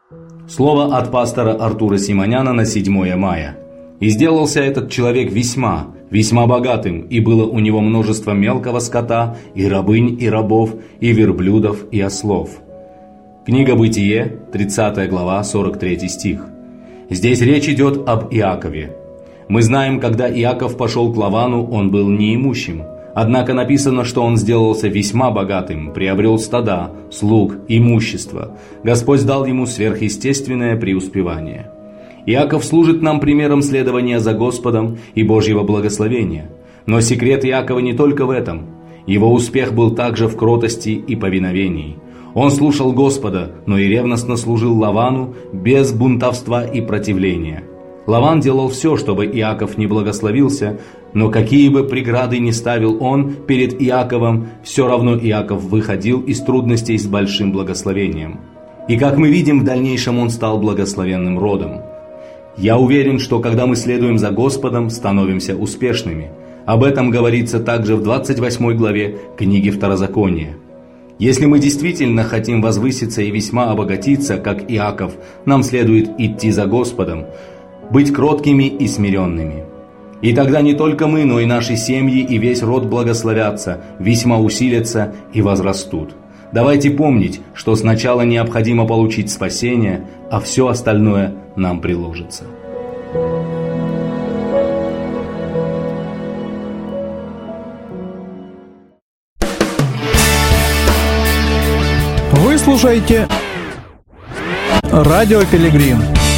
Слово от пастора Артура Симоняна на 7 мая. «И сделался этот человек весьма богатым, и было у него множество мелкого скота, и рабынь, и рабов, и верблюдов, и ослов». Книга Бытие, 30 глава, 43 стих. Здесь речь идет об Иакове. Мы знаем, когда Иаков пошел к Лавану, он был неимущим. Однако написано, что он сделался весьма богатым, приобрел стада, слуг, имущество. Господь дал ему сверхъестественное преуспевание. Иаков служит нам примером следования за Господом и Божьего благословения. Но секрет Иакова не только в этом. Его успех был также в кротости и повиновении. Он слушал Господа, но и ревностно служил Лавану без бунтовства и противления. Лаван делал все, чтобы Иаков не благословился, но какие бы преграды ни ставил он перед Иаковом, все равно Иаков выходил из трудностей с большим благословением. И как мы видим, в дальнейшем он стал благословенным родом. Я уверен, что когда мы следуем за Господом, становимся успешными. Об этом говорится также в 28 главе книги Второзакония. Если мы действительно хотим возвыситься и весьма обогатиться, как Иаков, нам следует идти за Господом, быть кроткими и смиренными. И тогда не только мы, но и наши семьи и весь род благословятся, весьма усилятся и возрастут. Давайте помнить, что сначала необходимо получить спасение, а все остальное нам приложится. Вы слушаете Радио Пилигрим.